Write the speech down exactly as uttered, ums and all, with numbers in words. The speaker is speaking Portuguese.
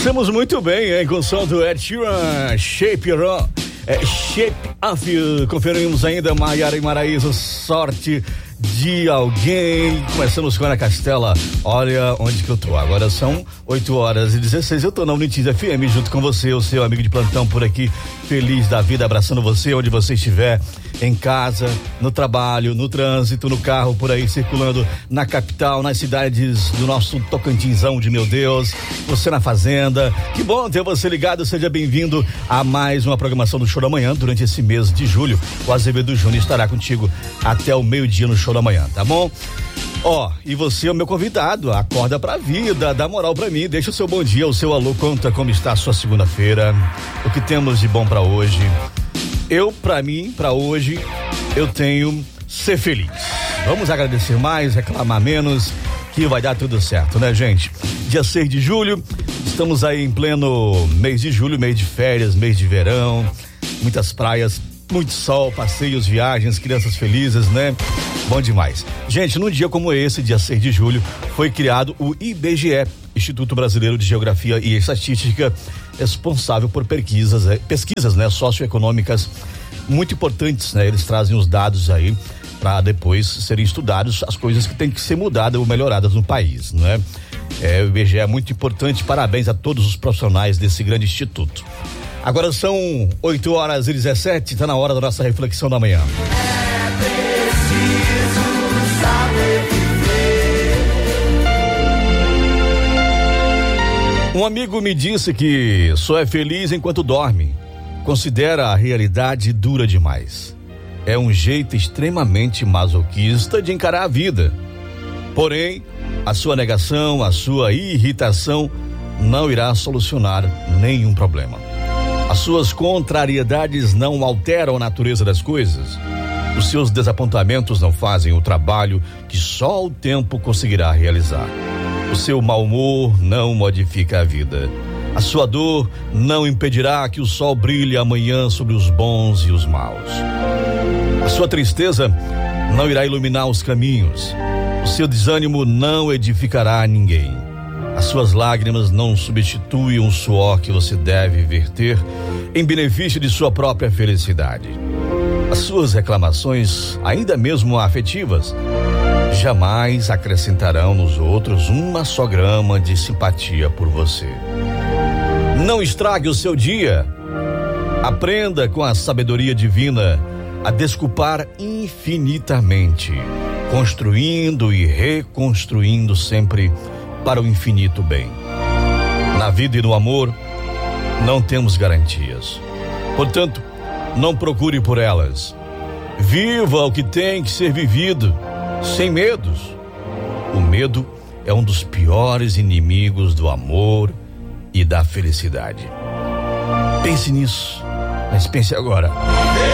Começamos muito bem, hein, com o som do Ed Sheeran, Shape It, é, Shape of You. Conferimos ainda Maiara e Maraísa, Sorte de Alguém. Começamos com a Ana Castela, olha onde que eu tô. Agora são oito horas e dezesseis, eu tô na Unitis F M junto com você, o seu amigo de plantão por aqui, feliz da vida, abraçando você onde você estiver, em casa, no trabalho, no trânsito, no carro, por aí circulando na capital, nas cidades do nosso Tocantinzão de meu Deus, você na fazenda. Que bom ter você ligado, seja bem-vindo a mais uma programação do Show da Manhã durante esse mês de julho. O Azevedo Júnior estará contigo até o meio-dia no Show da Manhã, tá bom? Ó, oh, e você é o meu convidado, acorda pra vida, dá moral pra mim, deixa o seu bom dia, o seu alô, conta como está a sua segunda-feira, o que temos de bom pra hoje. Eu, pra mim, pra hoje, eu tenho ser feliz. Vamos agradecer mais, reclamar menos, que vai dar tudo certo, né, gente? Dia seis de julho, estamos aí em pleno mês de julho, mês de férias, mês de verão, muitas praias, muito sol, passeios, viagens, crianças felizes, né? Bom demais. Gente, num dia como esse, dia seis de julho, foi criado o I B G E, Instituto Brasileiro de Geografia e Estatística, responsável por pesquisas, pesquisas, né, socioeconômicas muito importantes, né? Eles trazem os dados aí para depois serem estudados as coisas que têm que ser mudadas ou melhoradas no país, né? É, o I B G E é muito importante, parabéns a todos os profissionais desse grande instituto. Agora são oito horas e dezessete, tá na hora da nossa reflexão da manhã. É preciso saber viver. Um amigo me disse que só é feliz enquanto dorme. Considera a realidade dura demais. É um jeito extremamente masoquista de encarar a vida. Porém, a sua negação, a sua irritação não irá solucionar nenhum problema. As suas contrariedades não alteram a natureza das coisas. Os seus desapontamentos não fazem o trabalho que só o tempo conseguirá realizar. O seu mau humor não modifica a vida. A sua dor não impedirá que o sol brilhe amanhã sobre os bons e os maus. A sua tristeza não irá iluminar os caminhos. O seu desânimo não edificará ninguém. As suas lágrimas não substituem o suor que você deve verter em benefício de sua própria felicidade. As suas reclamações, ainda mesmo afetivas, jamais acrescentarão nos outros uma só grama de simpatia por você. Não estrague o seu dia. Aprenda com a sabedoria divina a desculpar infinitamente, construindo e reconstruindo sempre para o infinito bem. Na vida e no amor, não temos garantias. Portanto, não procure por elas. Viva o que tem que ser vivido, sem medos. O medo é um dos piores inimigos do amor e da felicidade. Pense nisso, mas pense agora.